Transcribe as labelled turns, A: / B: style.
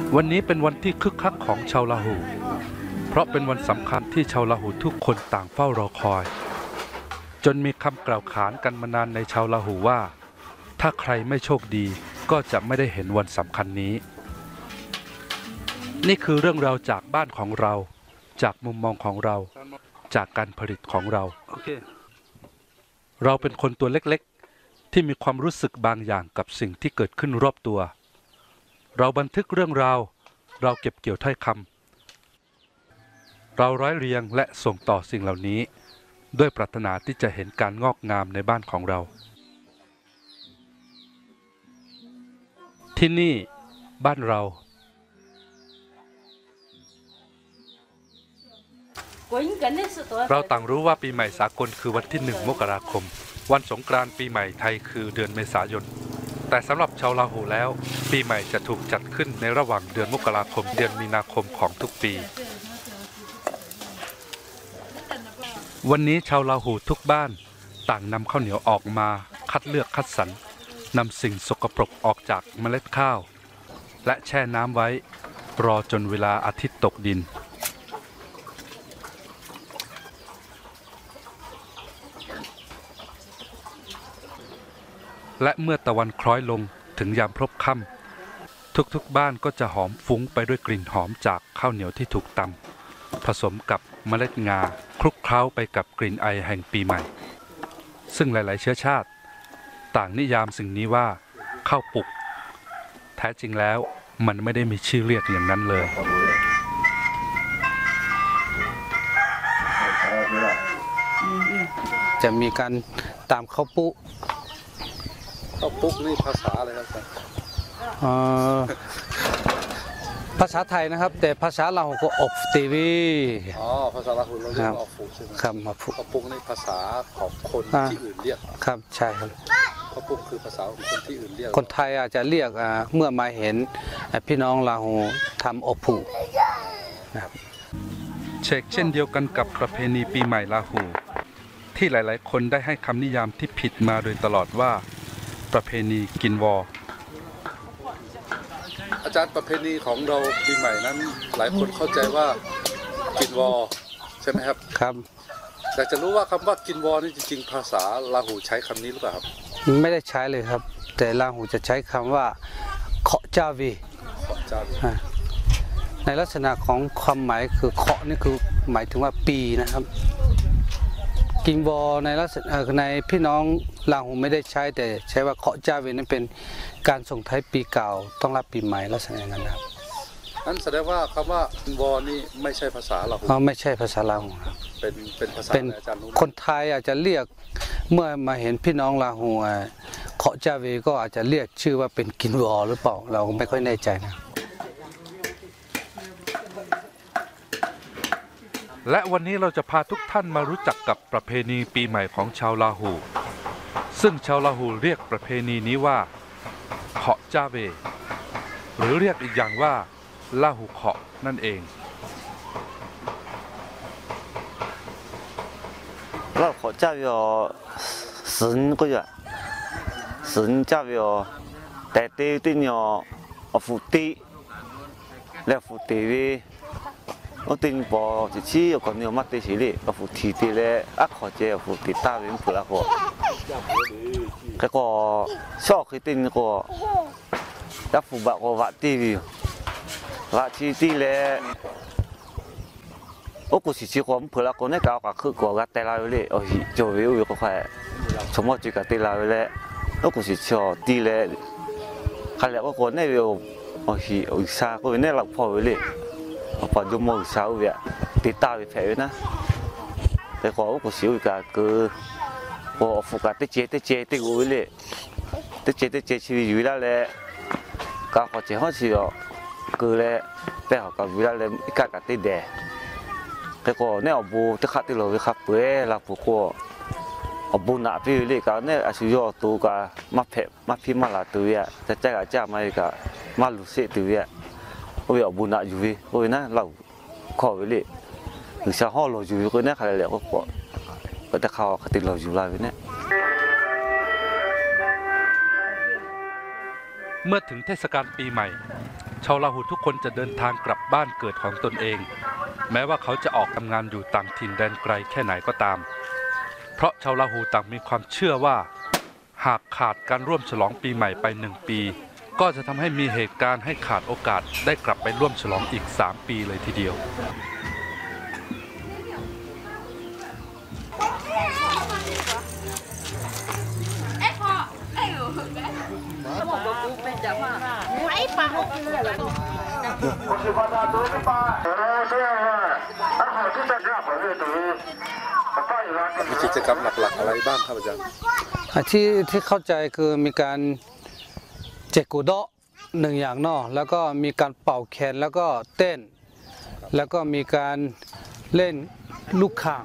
A: วันนี้เป็นวันที่คึกคักของชาวลาหูเพราะเป็นวันสำคัญที่ชาวลาหูทุกคนต่างเฝ้ารอคอยจนมีคำกล่าวขานกันมานานในชาวลาหูว่าถ้าใครไม่โชคดีก็จะไม่ได้เห็นวันสำคัญนี้นี่คือเรื่องราวจากบ้านของเราจากมุมมองของเราจากการผลิตของเราเราเป็นคนตัวเล็กๆที่มีความรู้สึกบางอย่างกับสิ่งที่เกิดขึ้นรอบตัวเราบันทึกเรื่องราวเราเก็บเกี่ยวถ้อยคำเราร้อยเรียงและส่งต่อสิ่งเหล่านี้ด้วยปรารถนาที่จะเห็นการงอกงามในบ้านของเราที่นี่บ้านเราต่างรู้ว่าปีใหม่สากลคือวันที่1 มกราคมวันสงกรานต์ปีใหม่ไทยคือเดือนเมษายนแต่สำหรับชาวลาหูแล้วปีใหม่จะถูกจัดขึ้นในระหว่างเดือนมกราคมเดือนมีนาคมของทุกปีวันนี้ชาวลาหูทุกบ้านต่างนำข้าวเหนียวออกมาคัดเลือกคัดสรรนำสิ่งสกปรกออกจากเมล็ดข้าวและแช่น้ำไว้รอจนเวลาอาทิตย์ตกดินและเมื่อตะวันคล้อยลงถึงยามพลบค่ำทุกบ้านก็จะหอมฟุ้งไปด้วยกลิ่นหอมจากข้าวเหนียวที่ถูกตำผสมกับเมล็ดงาคลุกเคล้าไปกับกลิ่นไอแห่งปีใหม่ซึ่งหลายๆเชื้อชาติต่างนิยามสิ่งนี้ว่าข้าวปลุกแท้จริงแล้วมันไม่ได้มีชื่อเรียกอย่างนั้นเลย
B: จะมีการตามข้าวปุ๊
A: นี่ภาษาอะไรครับ
B: ภาษาไทยนะครับแต่ภาษาเราก็อบตีวี
A: ภาษาลาหูเราเรียกว่าอบฟุกใช่ไหม
B: ครับอบ
A: ฟุกนี่ภาษาของคนที่อื่นเรียก
B: ครับใช่ครับ
A: อบฟุกคือภาษาของคนที่อื่นเรียก
B: คนไทยอาจจะเรียกเมื่อมาเห็นพี่น้องลาหูทำอบผูนะครับ
A: เช่นเดียวกันกับประเพณีปีใหม่ลาหูที่หลายๆคนได้ให้คำนิยามที่ผิดมาโดยตลอดว่าประเพณีกินวออาจารย์ประเพณีของเราปีใหม่นั้นหลายคนเข้าใจว่ากินวอใช่ไหมครับ
B: ครับ
A: อยากจะรู้ว่าคำว่ากินวอนี่จริงๆภาษาลาหูใช้คำนี้หรือเปล่าครับ
B: ไม่ได้ใช้เลยครับแต่ลาหูจะใช้คำว่าเคาะจาวีในลักษณะของความหมายคือเคาะนี่คือหมายถึงว่าปีนะครับกินวอในลักษณะในพี่น้องลาหูไม่ได้ใช้แต่ใช้ว่าเคาะจาวีนั้นเป็นการส่งท้ายปีเก่าต้องรับปีใหม่ลักษณะอย่างนั้นครับ
A: นั่นแสดงว่าคำว่ากินวอนี่ไม่ใช่ภาษาลาหู
B: ไม่ใช่ภาษาลาหู
A: เป็นภาษาอาจารย์รู้
B: คนไทยอาจจะเรียกเมื่อมาเห็นพี่น้องลาหูเคาะจาวีก็อาจจะเรียกชื่อว่าเป็นกินวอหรือเปล่าเราไม่ค่อยแน่ใจนะ
A: และวันนี้เราจะพาทุกท่านมารู้จักกับประเพณีปีใหม่ของชาวลาหูซึ่งชาวลาหูเรียกประเพณีนี้ว่าเคาะจาเวหรือเรียกอีกอย่างว่าลาหูเคาะนั่นเอง
C: ลาหูเคาะจาเว10 个月10 จาเวแต่ตีติเนาะฟุตีและฟุตีวี我顶部一次我讲你乜嘢事咧？我扶梯啲咧，一學者扶梯打完扶啦個，嗰個小佢頂個，一扶白個滑啲嘅，滑梯啲咧，我嗰時只講扶啦個呢搞個佢個個帶來咧，我做嘢有個塊，從我最近帶來咧，我嗰時做啲咧，係咧我個呢要我係我沙個呢落破咧。พอดูมองสาวเวียติดตาไปแผลนะแต่ขอผู้สิวก็คือพอฟุกติเจติกูเลยติเจชีวิตอยู่แล้วแหละก็ขอเจ้าสิอ๋อคือเลยแต่เขาก็วิลาเลยอีกติเดแต่ก็เนี่ยบูติขัดติโลวิขับเปื่อยลาผู้ก็บูน่าพี่เลยก็เนี่ยอาศัยอยู่ตัวก็มาเพ่มาพิมาลาตัวเวียจะใจก็จะมาอีกมาลุเสตัวเวียโอ้ยบุญน่ะอยู่วิโอ้ยนะเราขอไว้เลยหรือชาวห้องเราอยู่ก็เนี่ยใครเลยก็จะเข้าติดเราอยู่แล้วเนี่ย
A: เมื่อถึงเทศกาลปีใหม่ชาวลาหูทุกคนจะเดินทางกลับบ้านเกิดของตนเอง แม้ว่าเขาจะออกทำงานอยู่ต่างถิ่นแดนไกลแค่ไหนก็ตาม เพราะชาวลาหูต่างมีความเชื่อว่า หากขาดการร่วมฉลองปีใหม่ไป1 ปี ก็จะทำให้มีเหตุการณ์ให้ขาดโอกาสได้กลับไปร่วมฉลองอีก3 ปีเลยทีเดียว
D: มีกิจกรรมหลักๆอะไรบ้างครับอาจารย์
B: ที่เข้าใจคือมีการเจกกุโดะ1 อย่างเนาะแล้วก็มีการเป่าแคนแล้วก็เต้น แล้วก็มีการเล่นลูกข่าง